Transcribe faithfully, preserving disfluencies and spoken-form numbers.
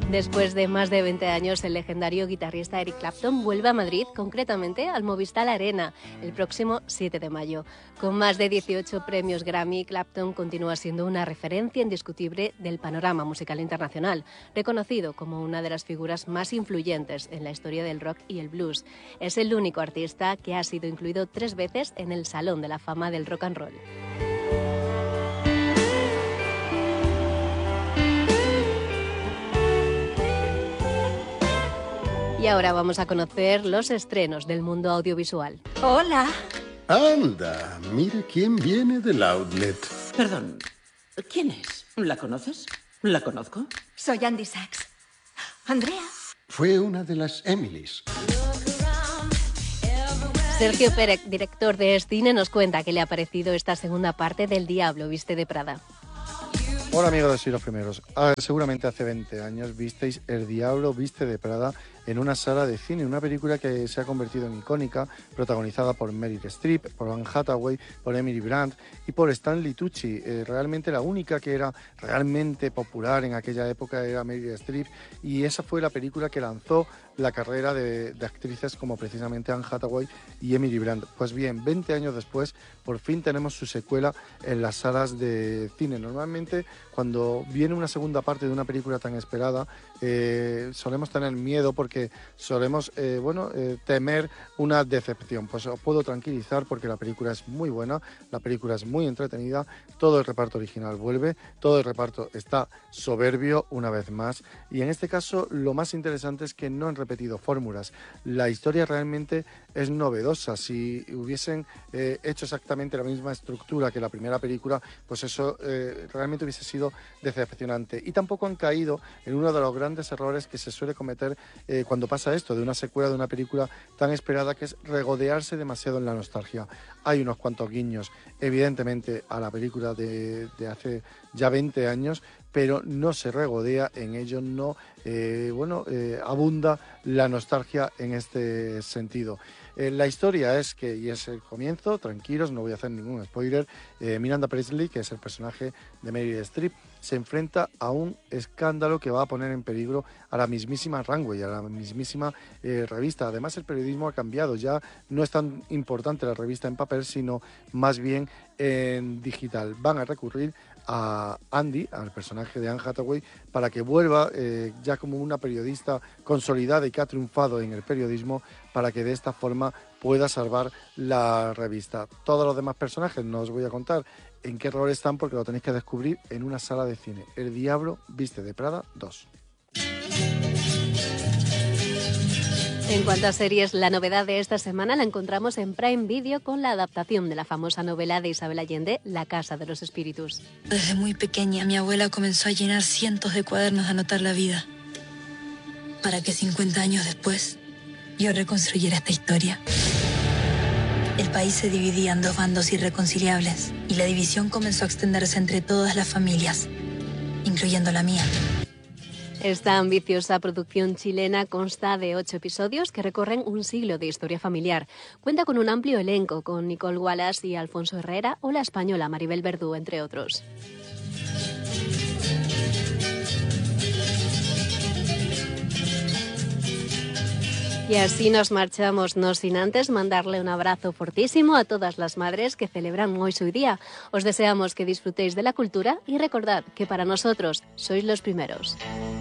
Después de más de veinte años, el legendario guitarrista Eric Clapton vuelve a Madrid, concretamente al Movistar Arena, el próximo siete de mayo. Con más de dieciocho premios Grammy, Clapton continúa siendo una referencia indiscutible del panorama musical internacional, reconocido como una de las figuras más influyentes en la historia del rock y el blues. Es el único artista que ha sido incluido tres veces en el Salón de la Fama del Rock and Roll. Y ahora vamos a conocer los estrenos del mundo audiovisual. Hola. Anda, mire quién viene del outlet. Perdón, ¿quién es? ¿La conoces? ¿La conozco? Soy Andy Sachs. Andrea. Fue una de las Emilys. Sergio Pérez, director de cine, nos cuenta qué le ha parecido esta segunda parte del Diablo viste de Prada. Hola amigos de Soy los Primeros. Ah, seguramente hace veinte años visteis El Diablo viste de Prada en una sala de cine, una película que se ha convertido en icónica, protagonizada por Meryl Streep, por Anne Hathaway, por Emily Blunt y por Stanley Tucci. Eh, realmente la única que era realmente popular en aquella época era Meryl Streep, y esa fue la película que lanzó la carrera de, de actrices como precisamente Anne Hathaway y Emily Blunt. Pues bien, veinte años después, por fin tenemos su secuela en las salas de cine. Normalmente, cuando viene una segunda parte de una película tan esperada, eh, solemos tener miedo porque solemos eh, bueno, eh, temer una decepción. Pues os puedo tranquilizar porque la película es muy buena, la película es muy entretenida, todo el reparto original vuelve, todo el reparto está soberbio una vez más, y en este caso lo más interesante es que no han repetido fórmulas. La historia realmente es novedosa. Si hubiesen eh, hecho exactamente la misma estructura que la primera película, pues eso eh, realmente hubiese sido decepcionante. Y tampoco han caído en uno de los grandes errores que se suele cometer eh, cuando pasa esto de una secuela de una película tan esperada, que es regodearse demasiado en la nostalgia. Hay unos cuantos guiños, evidentemente, a la película de, de hace ya veinte años, pero no se regodea en ello, no eh, bueno, eh, abunda la nostalgia en este sentido. Eh, la historia es que, y es el comienzo, tranquilos, no voy a hacer ningún spoiler, eh, Miranda Priestly, que es el personaje de Meryl Streep, se enfrenta a un escándalo que va a poner en peligro a la mismísima Runway, a la mismísima eh, revista. Además, el periodismo ha cambiado, ya no es tan importante la revista en papel, sino más bien en digital. Van a recurrir a Andy, al personaje de Anne Hathaway, para que vuelva eh, ya como una periodista consolidada y que ha triunfado en el periodismo, para que de esta forma pueda salvar la revista. Todos los demás personajes no os voy a contar en qué rol están porque lo tenéis que descubrir en una sala de cine. El Diablo viste de Prada dos. En cuanto a series, la novedad de esta semana la encontramos en Prime Video con la adaptación de la famosa novela de Isabel Allende, La Casa de los Espíritus. Desde muy pequeña, mi abuela comenzó a llenar cientos de cuadernos de anotar la vida, para que cincuenta años después yo reconstruyera esta historia. El país se dividía en dos bandos irreconciliables y la división comenzó a extenderse entre todas las familias, incluyendo la mía. Esta ambiciosa producción chilena consta de ocho episodios que recorren un siglo de historia familiar. Cuenta con un amplio elenco, con Nicole Wallace y Alfonso Herrera, o la española Maribel Verdú, entre otros. Y así nos marchamos, no sin antes mandarle un abrazo fortísimo a todas las madres que celebran hoy su día. Os deseamos que disfrutéis de la cultura y recordad que para nosotros sois los primeros.